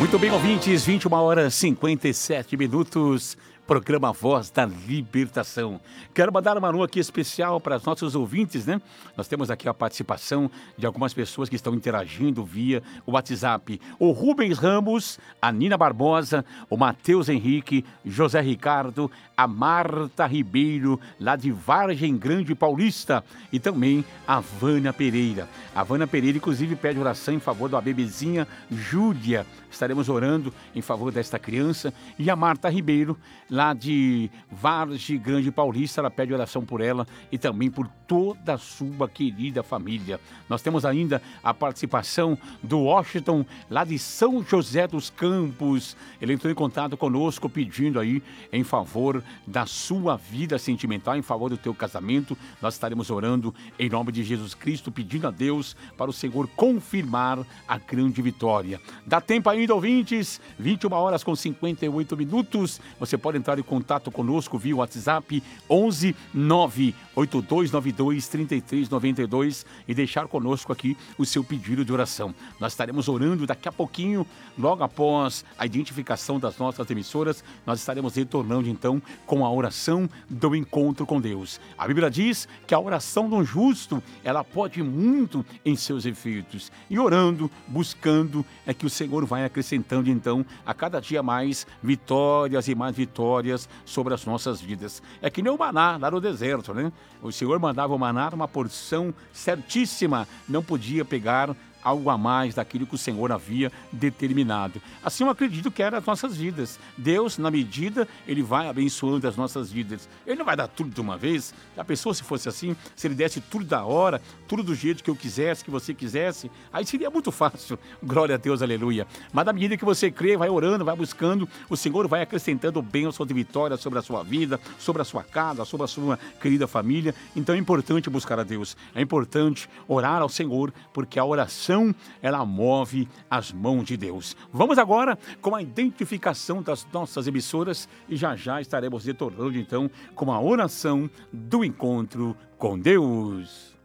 Muito bem, ouvintes, 21 horas 57 minutos, programa Voz da Libertação. Quero mandar uma alô aqui especial para os nossos ouvintes, né? Nós temos aqui a participação de algumas pessoas que estão interagindo via o WhatsApp. O Rubens Ramos, a Nina Barbosa, o Matheus Henrique, José Ricardo, a Marta Ribeiro, lá de Vargem Grande Paulista, e também a Vânia Pereira. A Vânia Pereira, inclusive, pede oração em favor da bebezinha Júlia. Estaremos orando em favor desta criança. E a Marta Ribeiro, lá de Vargem Grande Paulista, ela pede oração por ela e também por toda a sua querida família. Nós temos ainda a participação do Washington, lá de São José dos Campos. Ele entrou em contato conosco pedindo aí em favor da sua vida sentimental, em favor do teu casamento. Nós estaremos orando em nome de Jesus Cristo, pedindo a Deus para o Senhor confirmar a grande vitória. Dá tempo ainda, ouvintes, 21 horas com 58 minutos. Você pode entrar em contato conosco via WhatsApp 11 98292 3392 e deixar conosco aqui o seu pedido de oração. Nós estaremos orando daqui a pouquinho, logo após a identificação das nossas emissoras. Nós estaremos retornando então com a oração do encontro com Deus. A Bíblia diz que a oração do justo, ela pode muito em seus efeitos. E orando, buscando, é que o Senhor vai acrescentando então a cada dia mais vitórias e mais vitórias sobre as nossas vidas. É que nem o maná lá no deserto, né? O Senhor mandava o maná, uma porção certíssima, não podia pegar algo a mais daquilo que o Senhor havia determinado. Assim eu acredito que era as nossas vidas. Deus, na medida, Ele vai abençoando as nossas vidas. Ele não vai dar tudo de uma vez. A pessoa, se fosse assim, se Ele desse tudo da hora, tudo do jeito que eu quisesse, que você quisesse, aí seria muito fácil. Glória a Deus, aleluia. Mas na medida que você crê, vai orando, vai buscando, o Senhor vai acrescentando bênçãos de vitória sobre a sua vida, sobre a sua casa, sobre a sua querida família. Então é importante buscar a Deus. É importante orar ao Senhor, porque a oração ela move as mãos de Deus. Vamos agora com a identificação das nossas emissoras e já estaremos retornando então com a oração do encontro com Deus.